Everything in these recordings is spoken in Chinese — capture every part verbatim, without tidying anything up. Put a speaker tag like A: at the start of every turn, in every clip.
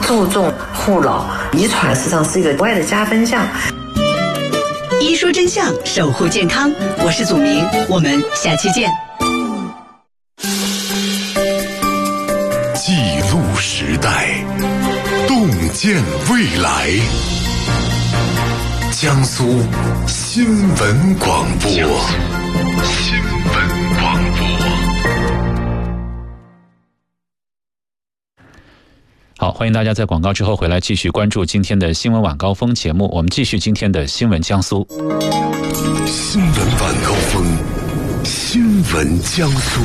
A: 注重护老，遗传实际上是一个额外的加分项。
B: 医说真相，守护健康，我是祖明，我们下期见。
C: 记录时代，洞见未来。江苏新闻广播。新闻广播。
D: 好，欢迎大家在广告之后回来继续关注今天的新闻晚高峰节目。我们继续今天的新闻江苏。
C: 新闻晚高峰，新闻江苏。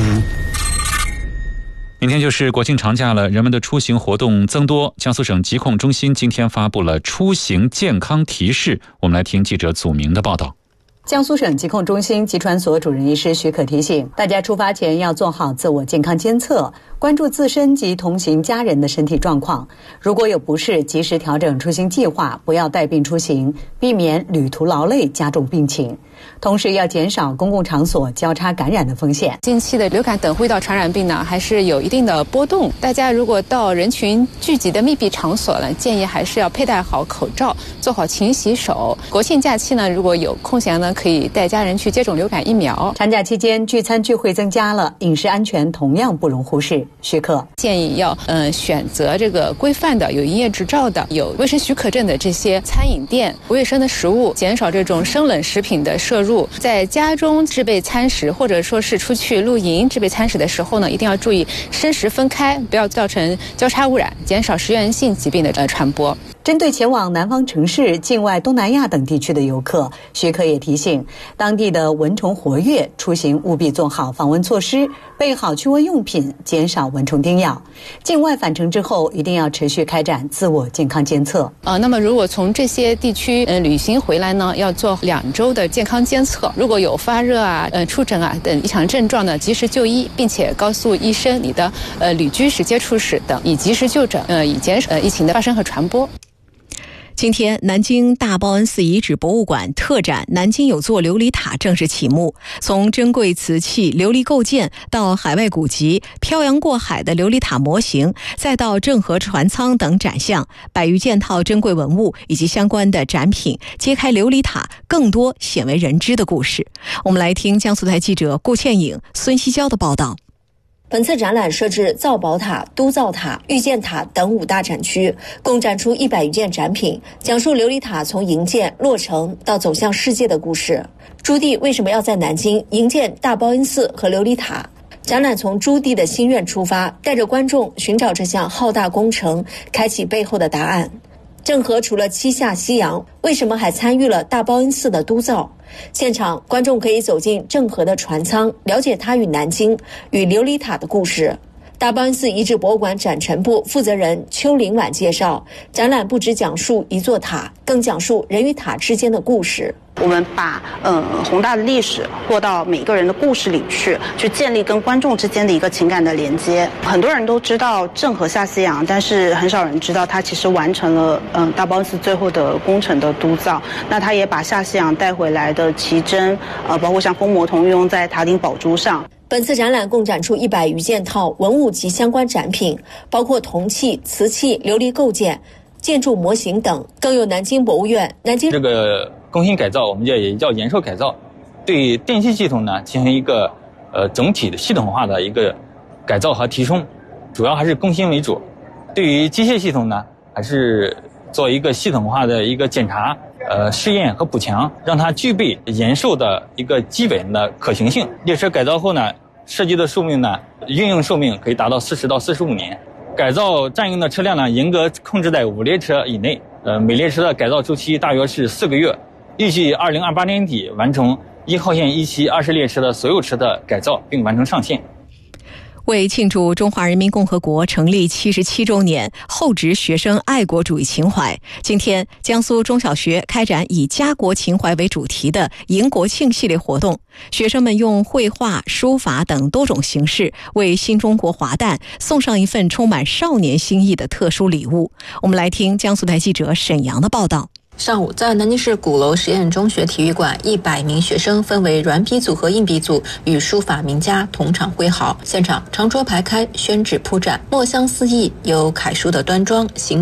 D: 明天就是国庆长假了，人们的出行活动增多。江苏省疾控中心今天发布了出行健康提示，我们来听记者祖明的报道。
E: 江苏省疾控中心疾传所主任医师许可提醒大家，出发前要做好自我健康监测，关注自身及同行家人的身体状况，如果有不适及时调整出行计划，不要带病出行，避免旅途劳累加重病情。同时要减少公共场所交叉感染的风险。
F: 近期的流感等呼吸道传染病呢，还是有一定的波动。大家如果到人群聚集的密闭场所呢，建议还是要佩戴好口罩，做好勤洗手。国庆假期呢，如果有空闲呢，可以带家人去接种流感疫苗。
E: 长假期间聚餐聚会增加了，饮食安全同样不容忽视。许可
F: 建议要呃选择这个规范的、有营业执照的、有卫生许可证的这些餐饮店，卫生的食物，减少这种生冷食品的摄入。在家中制备餐食，或者说是出去露营制备餐食的时候呢，一定要注意生食分开，不要造成交叉污染，减少食源性疾病的呃传播。
E: 针对前往南方城市、境外东南亚等地区的游客，许可也提醒，当地的蚊虫活跃，出行务必做好防蚊措施，备好驱蚊用品，减少蚊虫叮咬。境外返程之后，一定要持续开展自我健康监测。
F: 呃，那么如果从这些地区呃旅行回来呢，要做两周的健康监测，如果有发热啊、呃出疹啊等异常症状呢，及时就医，并且告诉医生你的呃旅居史、接触史等，以及时就诊，呃以减少呃疫情的发生和传播。
G: 今天，南京大报恩寺遗址博物馆特展南京有座琉璃塔正式启幕。从珍贵瓷器、琉璃构件到海外古籍、漂洋过海的琉璃塔模型，再到郑和船舱等展项，百余件套珍贵文物以及相关的展品，揭开琉璃塔更多鲜为人知的故事。我们来听江苏台记者顾倩颖、孙希娇的报道。
H: 本次展览设置造宝塔、都造塔、御建塔等五大展区，共展出一百余件展品，讲述琉璃塔从营建、落成到走向世界的故事。朱棣为什么要在南京营建大报恩寺和琉璃塔？展览从朱棣的心愿出发，带着观众寻找这项浩大工程，开启背后的答案。郑和除了七下西洋，为什么还参与了大报恩寺的都造？现场观众可以走进郑和的船舱，了解他与南京、与琉璃塔的故事。大报恩寺遗址博物馆展陈部负责人邱林婉介绍，展览不只讲述一座塔，更讲述人与塔之间的故事。
I: 我们把呃宏大的历史落到每个人的故事里去，去建立跟观众之间的一个情感的连接。很多人都知道郑和下西洋，但是很少人知道他其实完成了嗯、呃、大报恩寺最后的工程的都造。那他也把下西洋带回来的奇珍，呃，包括像风魔铜用在塔顶宝珠上。
H: 本次展览共展出一百余件套文物及相关展品，包括铜器、瓷器、琉璃构件、建筑模型等，更有南京博物院、南京
J: 这个更新改造，我们叫也叫延寿改造，对电气系统呢进行一个呃整体的系统化的一个改造和提升，主要还是更新为主。对于机械系统呢，还是做一个系统化的一个检查、呃试验和补强，让它具备延寿的一个基本的可行性。列车改造后呢，设计的寿命呢，运用寿命可以达到四十到四十五年。改造占用的车辆呢，严格控制在五列车以内，呃，每列车的改造周期大约是四个月。预计二零二八年底完成一号线一期二十列车的所有车的改造，并完成上线。
G: 为庆祝中华人民共和国成立七十七周年，厚植学生爱国主义情怀，今天江苏中小学开展以家国情怀为主题的迎国庆系列活动，学生们用绘画、书法等多种形式为新中国华诞送上一份充满少年心意的特殊礼物。我们来听江苏台记者沈阳的报道。
K: 上午，在南京市鼓楼实验中学体育馆，一百名学生分为软笔组和硬笔组，与书法名家同场挥毫。现场长桌排开，宣纸铺展，墨香四溢，有楷书的端庄，行